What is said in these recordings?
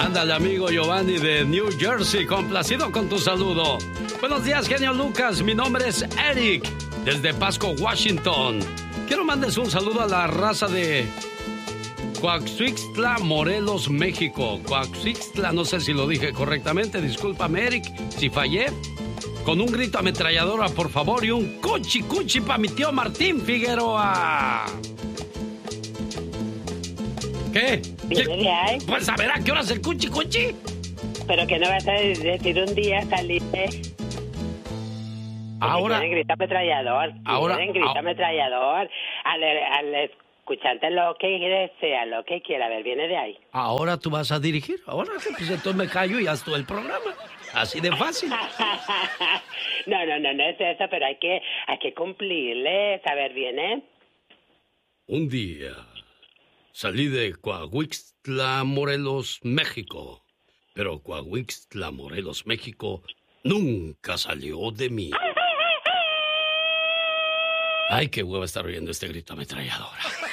Ándale, amigo Giovanni de New Jersey, complacido con tu saludo. Buenos días, genio Lucas. Mi nombre es Eric, desde Pasco, Washington. Quiero mandes un saludo a la raza de Coaxixtla, Morelos, México. Coaxixtla, no sé si lo dije correctamente. Discúlpame, Eric, si fallé. Con un grito ametralladora, por favor, y un cuchi cuchi para mi tío Martín Figueroa. ¿Qué? Pues a ver, ¿a qué hora es el cuchi cuchi? Pero que no vas a decir un día salir. Ahora. Grito ametrallador. Ahora. Grito ametrallador. Al escuchante lo que desea, lo que quiera. A ver, viene de ahí. Ahora tú vas a dirigir. Ahora, pues entonces me callo y haz todo el programa. Así de fácil. No es eso, pero hay que cumplirle. A ver, viene. Un día salí de Coahuixtla, Morelos, México. Pero Coahuixtla, Morelos, México nunca salió de mí. Ay, qué hueva estar oyendo este grito ametralladora.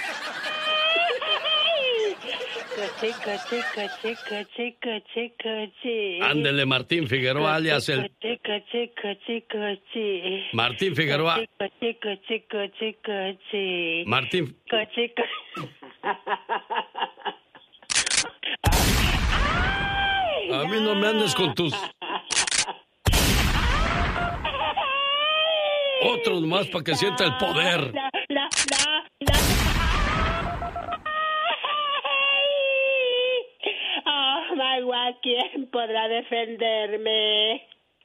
Ándele, Martín Figueroa, alias el... Martín Figueroa. Martín... A mí no me andes con tus... Otros más para que sienta el poder. Oh, my God, ¿quién podrá defenderme?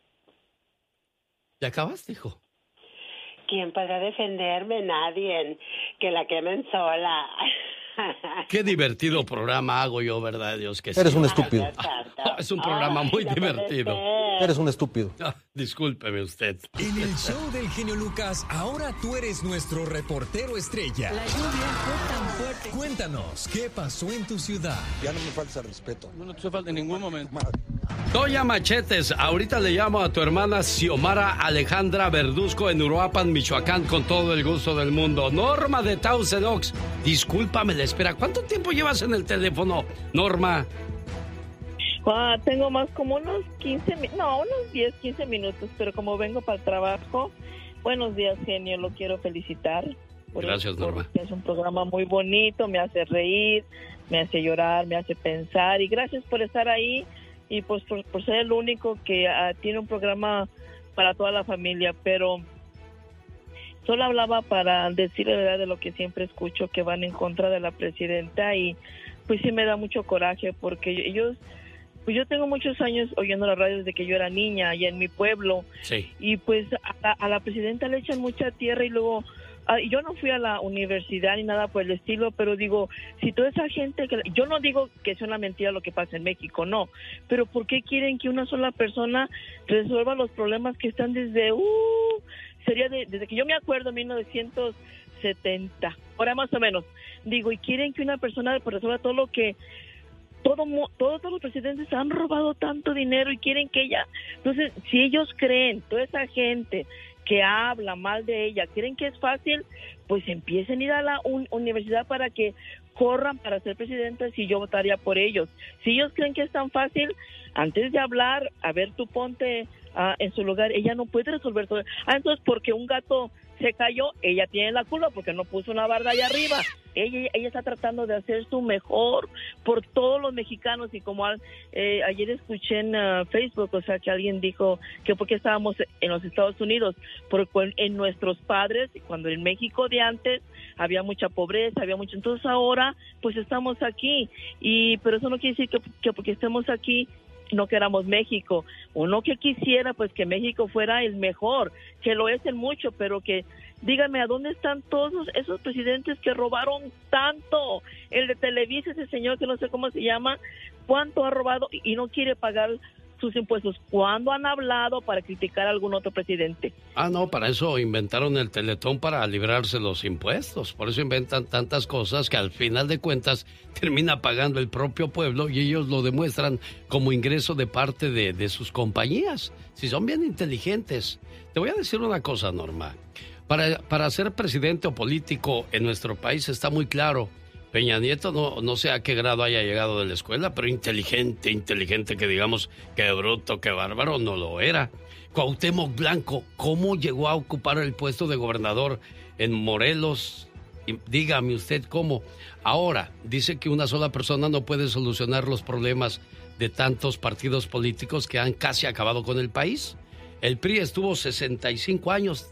¿Ya acabaste, hijo? ¿Quién podrá defenderme? Nadie. Que la quemen sola. Qué divertido programa hago yo, ¿verdad, Dios? Que Eres sí. un estúpido. Es un programa muy divertido. Eres un estúpido. Discúlpeme usted. En el show del genio Lucas, ahora tú eres nuestro reportero estrella. La lluvia fue tan fuerte. Cuéntanos, ¿qué pasó en tu ciudad? Ya no me falta el respeto. No te falta en ningún momento. Doña Machetes, ahorita le llamo a tu hermana Xiomara Alejandra Verduzco en Uruapan, Michoacán, con todo el gusto del mundo. Norma de Thousand Oaks, discúlpame la espera. ¿Cuánto tiempo llevas en el teléfono, Norma? Tengo más como unos 10, 15 minutos, pero como vengo para el trabajo, buenos días, genio, lo quiero felicitar. Gracias, Norma. Es un programa muy bonito, me hace reír, me hace llorar, me hace pensar, y gracias por estar ahí y pues por ser el único que tiene un programa para toda la familia, pero solo hablaba para decir la verdad de lo que siempre escucho, que van en contra de la presidenta, y pues sí me da mucho coraje porque ellos... Pues yo tengo muchos años oyendo la radio desde que yo era niña allá en mi pueblo. Sí. Y pues a la presidenta le echan mucha tierra y luego... yo no fui a la universidad ni nada por el estilo, pero digo, si toda esa gente... yo no digo que sea una mentira lo que pasa en México, no. Pero ¿por qué quieren que una sola persona resuelva los problemas que están desde... desde que yo me acuerdo, 1970. Ahora más o menos. Digo, y quieren que una persona resuelva todo lo que... Todos los presidentes han robado tanto dinero y quieren que ella... Entonces, si ellos creen, toda esa gente que habla mal de ella, creen que es fácil, pues empiecen a ir a la universidad para que corran para ser presidentes y yo votaría por ellos. Si ellos creen que es tan fácil, antes de hablar, a ver, tú ponte en su lugar. Ella no puede resolver todo. Entonces, porque un gato se cayó, ella tiene la culpa porque no puso una barda allá arriba. Ella está tratando de hacer su mejor por todos los mexicanos, y como ayer escuché en Facebook, o sea, que alguien dijo que porque estábamos en los Estados Unidos, porque en nuestros padres, cuando en México de antes había mucha pobreza, entonces ahora pues estamos aquí, pero eso no quiere decir que porque estemos aquí no queramos México. Uno que quisiera pues que México fuera el mejor, que lo es en mucho, pero que díganme, ¿a dónde están todos esos presidentes que robaron tanto? El de Televisa, ese señor que no sé cómo se llama, ¿cuánto ha robado y no quiere pagar sus impuestos? ¿Cuándo han hablado para criticar a algún otro presidente? No, para eso inventaron el Teletón, para librarse los impuestos. Por eso inventan tantas cosas que al final de cuentas termina pagando el propio pueblo, y ellos lo demuestran como ingreso de parte de sus compañías. Si son bien inteligentes. Te voy a decir una cosa, Norma. Para ser presidente o político en nuestro país está muy claro. Peña Nieto no sé a qué grado haya llegado de la escuela, pero inteligente que digamos que bruto, que bárbaro, no lo era. Cuauhtémoc Blanco, ¿cómo llegó a ocupar el puesto de gobernador en Morelos? Y dígame usted cómo. Ahora, dice que una sola persona no puede solucionar los problemas de tantos partidos políticos que han casi acabado con el país. El PRI estuvo 65 años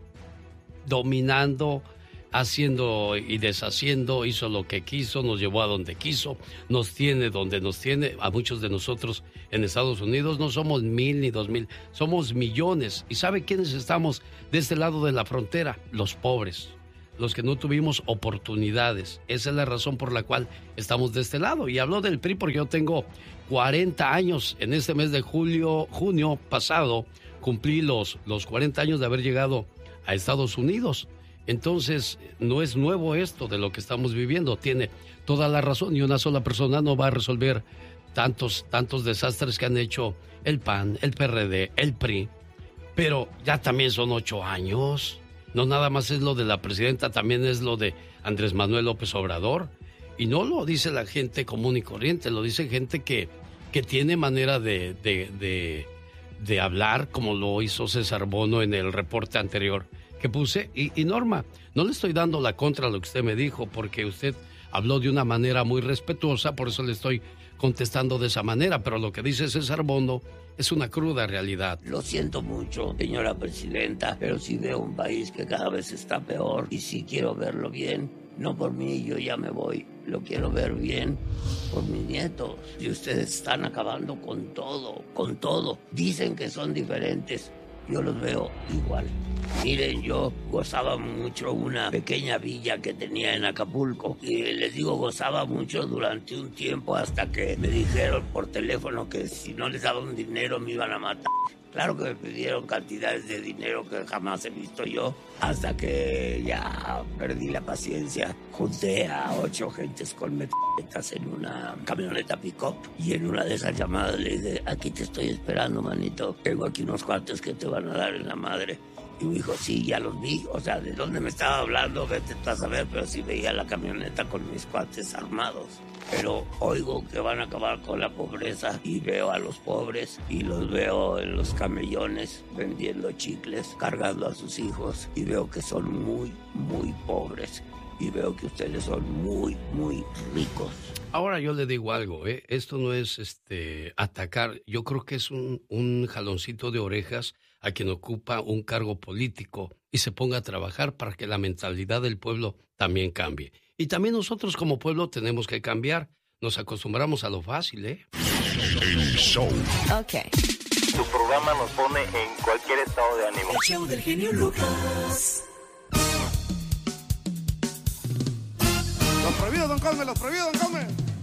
dominando, haciendo y deshaciendo, hizo lo que quiso, nos llevó a donde quiso, nos tiene donde nos tiene. A muchos de nosotros en Estados Unidos no somos 1,000 ni 2,000, somos millones. ¿Y sabe quiénes estamos de este lado de la frontera? Los pobres, los que no tuvimos oportunidades. Esa es la razón por la cual estamos de este lado. Y hablo del PRI porque yo tengo 40 años. En este mes de junio pasado, cumplí los 40 años de haber llegado a Estados Unidos. Entonces, no es nuevo esto de lo que estamos viviendo. Tiene toda la razón y una sola persona no va a resolver tantos desastres que han hecho el PAN, el PRD, el PRI. Pero ya también son 8 años. No nada más es lo de la presidenta, también es lo de Andrés Manuel López Obrador. Y no lo dice la gente común y corriente, lo dice gente que tiene manera de hablar, como lo hizo César Bono en el reporte anterior que puse. Y Norma, no le estoy dando la contra a lo que usted me dijo, porque usted habló de una manera muy respetuosa, por eso le estoy contestando de esa manera, pero lo que dice César Bono es una cruda realidad. Lo siento mucho, señora presidenta, pero sí veo un país que cada vez está peor y sí quiero verlo bien. No por mí, yo ya me voy. Lo quiero ver bien por mis nietos. Y ustedes están acabando con todo, con todo. Dicen que son diferentes. Yo los veo igual. Miren, yo gozaba mucho una pequeña villa que tenía en Acapulco. Y les digo, gozaba mucho durante un tiempo hasta que me dijeron por teléfono que si no les daba un dinero me iban a matar. Claro que me pidieron cantidades de dinero que jamás he visto yo, hasta que ya perdí la paciencia. Junté a 8 gentes con metralletas en una camioneta pick-up y en una de esas llamadas le dije, aquí te estoy esperando, manito. Tengo aquí unos cuates que te van a dar en la madre. Y me dijo, sí, ya los vi. O sea, ¿de dónde me estaba hablando? Vete tú a saber, pero sí veía la camioneta con mis cuates armados. Pero oigo que van a acabar con la pobreza y veo a los pobres y los veo en los camellones vendiendo chicles, cargando a sus hijos y veo que son muy, muy pobres y veo que ustedes son muy, muy ricos. Ahora yo le digo algo, esto no es atacar, yo creo que es un jaloncito de orejas a quien ocupa un cargo político y se ponga a trabajar para que la mentalidad del pueblo también cambie. Y también nosotros como pueblo tenemos que cambiar. Nos acostumbramos a lo fácil, ¿eh? El show. Ok. Tu programa nos pone en cualquier estado de ánimo. El show del genio Lucas. Los prohibidos, don Carmen, los prohibidos, don Carmen.